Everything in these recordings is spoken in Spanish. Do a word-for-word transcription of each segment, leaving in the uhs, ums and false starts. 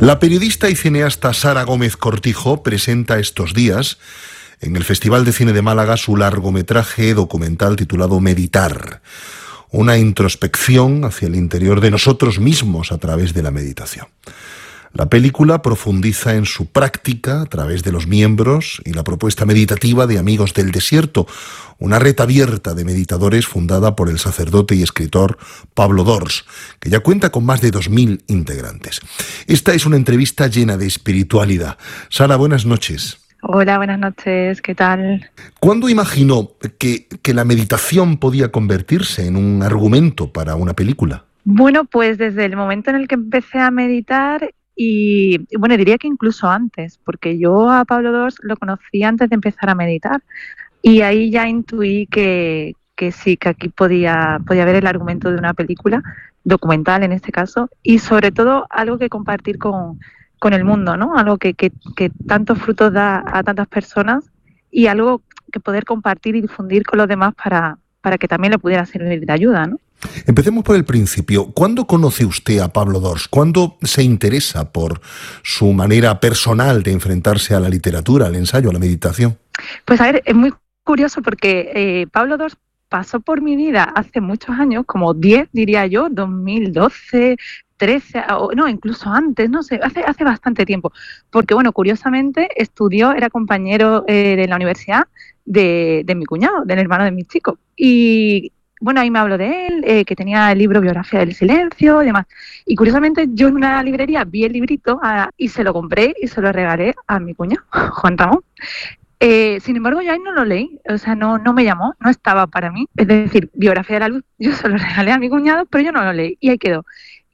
La periodista y cineasta Sara Gómez Cortijo presenta estos días en el Festival de Cine de Málaga su largometraje documental titulado Meditar, una introspección hacia el interior de nosotros mismos a través de la meditación. La película profundiza en su práctica a través de los miembros y la propuesta meditativa de Amigos del Desierto, una red abierta de meditadores fundada por el sacerdote y escritor Pablo Dors, que ya cuenta con más de dos mil integrantes. Esta es una entrevista llena de espiritualidad. Sara, buenas noches. Hola, buenas noches, ¿qué tal? ¿Cuándo imaginó que, que la meditación podía convertirse en un argumento para una película? Bueno, pues desde el momento en el que empecé a meditar y, bueno, diría que incluso antes, porque yo a Pablo Dors lo conocí antes de empezar a meditar y ahí ya intuí que, que sí, que aquí podía, podía haber el argumento de una película, documental en este caso, y sobre todo algo que compartir con, con el mundo, ¿no? Algo que, que, que tantos frutos da a tantas personas y algo que poder compartir y difundir con los demás para, para que también le pudiera servir de ayuda, ¿no? Empecemos por el principio. ¿Cuándo conoce usted a Pablo Dors? ¿Cuándo se interesa por su manera personal de enfrentarse a la literatura, al ensayo, a la meditación? Pues a ver, es muy curioso porque eh, Pablo Dors pasó por mi vida hace muchos años, como diez diría yo, dos mil doce, trece, o no, incluso antes, no sé, hace, hace bastante tiempo. Porque, bueno, curiosamente estudió, era compañero eh, de la universidad de, de mi cuñado, del hermano de mi chico. Y bueno, ahí me habló de él, eh, que tenía el libro Biografía del Silencio y demás. Y curiosamente yo en una librería vi el librito a, y se lo compré y se lo regalé a mi cuñado, Juan Ramón. Eh, sin embargo, yo ahí no lo leí, o sea, no, no me llamó, no estaba para mí. Es decir, Biografía de la Luz, yo se lo regalé a mi cuñado, pero yo no lo leí y ahí quedó.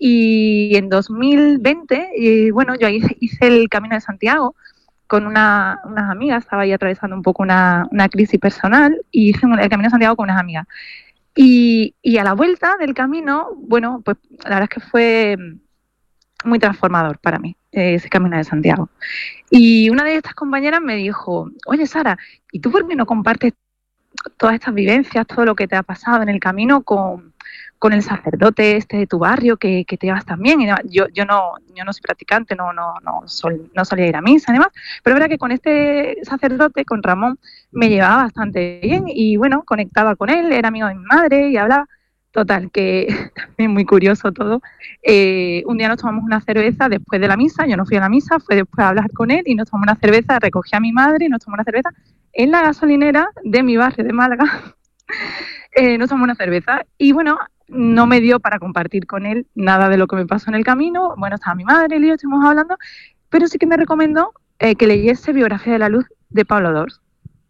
Y en dos mil veinte, eh, bueno, yo ahí hice el Camino de Santiago con una, unas amigas, estaba ahí atravesando un poco una, una crisis personal y hice el Camino de Santiago con unas amigas. Y, y a la vuelta del camino, bueno, pues la verdad es que fue muy transformador para mí, ese Camino de Santiago. Y una de estas compañeras me dijo, oye Sara, ¿y tú por qué no compartes todas estas vivencias, todo lo que te ha pasado en el camino con, con el sacerdote este de tu barrio que, que te llevas tan bien? Y yo, yo, no, yo no soy practicante, no, no, no, sol, no solía ir a misa y demás, pero es verdad que con este sacerdote, con Ramón, me llevaba bastante bien y bueno, conectaba con él, era amigo de mi madre y hablaba. Total, que también muy curioso todo. Eh, un día nos tomamos una cerveza después de la misa, yo no fui a la misa, fue después a hablar con él y nos tomamos una cerveza, recogí a mi madre y nos tomamos una cerveza en la gasolinera de mi barrio de Málaga. eh, nos tomamos una cerveza y bueno, no me dio para compartir con él nada de lo que me pasó en el camino. Bueno, estaba mi madre y yo estuvimos hablando, pero sí que me recomendó eh, que leyese Biografía de la Luz de Pablo Dors.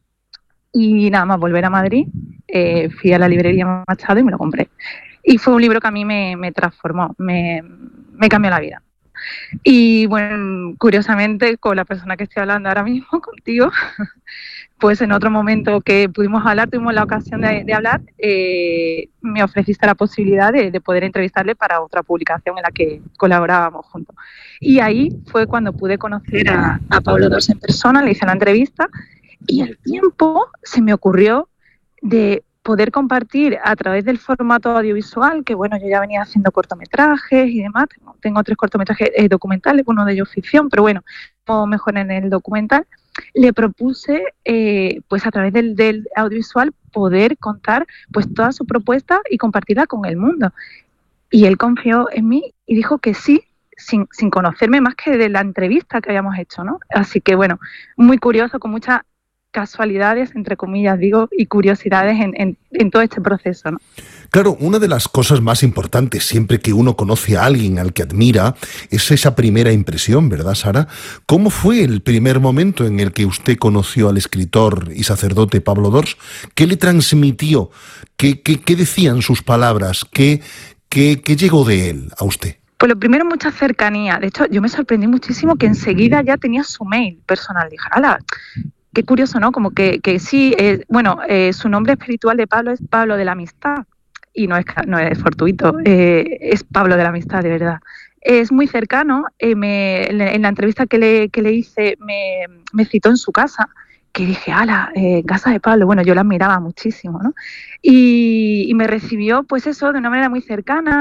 Y nada más volver a Madrid, eh, fui a la librería Machado y me lo compré. Y fue un libro que a mí me, me transformó, me, me cambió la vida. Y bueno, curiosamente, con la persona que estoy hablando ahora mismo, contigo, pues en otro momento que pudimos hablar, tuvimos la ocasión de, de hablar, eh, me ofreciste la posibilidad de, de poder entrevistarle para otra publicación en la que colaborábamos juntos. Y ahí fue cuando pude conocer a, a Pablo Dors en persona, le hice la entrevista. Y al tiempo se me ocurrió de poder compartir a través del formato audiovisual, que bueno, yo ya venía haciendo cortometrajes y demás, tengo, tengo tres cortometrajes eh, documentales, uno de ellos ficción, pero bueno, mejor en el documental, le propuse eh, pues a través del, del audiovisual poder contar pues toda su propuesta y compartirla con el mundo. Y él confió en mí y dijo que sí, sin, sin conocerme más que de la entrevista que habíamos hecho, ¿no? Así que bueno, muy curioso, con mucha casualidades, entre comillas digo, y curiosidades en, en, en todo este proceso, ¿no? Claro, una de las cosas más importantes siempre que uno conoce a alguien al que admira es esa primera impresión, ¿verdad, Sara? ¿Cómo fue el primer momento en el que usted conoció al escritor y sacerdote Pablo Dors? ¿Qué le transmitió? ¿Qué, qué, qué decían sus palabras? ¿Qué, qué, qué llegó de él a usted? Pues lo primero, mucha cercanía. De hecho, yo me sorprendí muchísimo que enseguida ya tenía su mail personal. Dije, ¡hala! Qué curioso, ¿no? Como que, que sí, eh, bueno, eh, su nombre espiritual de Pablo es Pablo de la Amistad y no es, no es fortuito, eh, es Pablo de la Amistad, de verdad. Es muy cercano, eh, me, en la entrevista que le, que le hice me, me citó en su casa, que dije, ala, eh, casa de Pablo, bueno, yo la admiraba muchísimo, ¿no? Y, y me recibió, pues eso, de una manera muy cercana,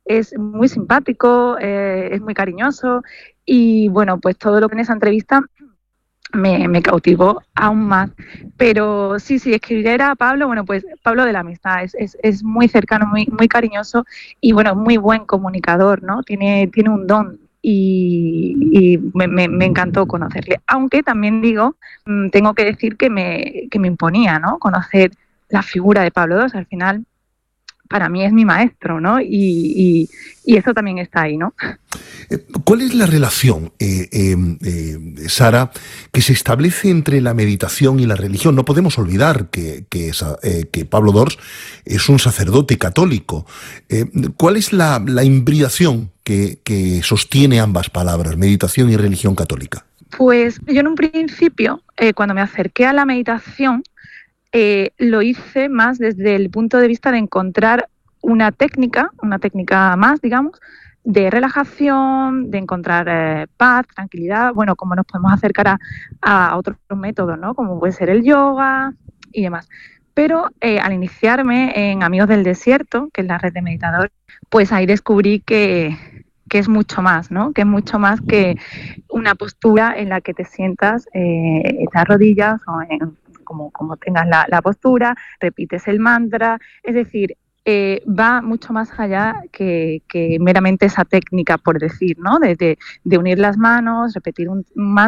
es muy simpático, eh, es muy cariñoso y bueno, pues todo lo que en esa entrevista me, me cautivó aún más. Pero sí, sí, escribiera a Pablo, bueno, pues Pablo de la Amistad, es, es, es muy cercano, muy, muy cariñoso y bueno, muy buen comunicador, ¿no? Tiene, tiene un don. Y, y me, me, me encantó conocerle. Aunque también digo, mmm, tengo que decir que me, que me imponía, ¿no? Conocer la figura de Pablo segundo, al final para mí es mi maestro, ¿no? Y, y, y eso también está ahí, ¿no? ¿Cuál es la relación, eh, eh, eh, Sara, que se establece entre la meditación y la religión? No podemos olvidar que, que, esa, eh, que Pablo Dors es un sacerdote católico. Eh, ¿Cuál es la, la imbridación que, que sostiene ambas palabras, meditación y religión católica? Pues yo en un principio, eh, cuando me acerqué a la meditación, eh, lo hice más desde el punto de vista de encontrar una técnica, una técnica más, digamos, de relajación, de encontrar eh, paz, tranquilidad, bueno, como nos podemos acercar a, a otros métodos, ¿no? Como puede ser el yoga y demás. Pero eh, al iniciarme en Amigos del Desierto, que es la red de meditadores, pues ahí descubrí que, que es mucho más, ¿no? Que es mucho más que una postura en la que te sientas eh, echas rodillas o en, como, como tengas la, la postura, repites el mantra, es decir, eh, va mucho más allá que, que meramente esa técnica, por decir, ¿no? De, de, de unir las manos, repetir un mantra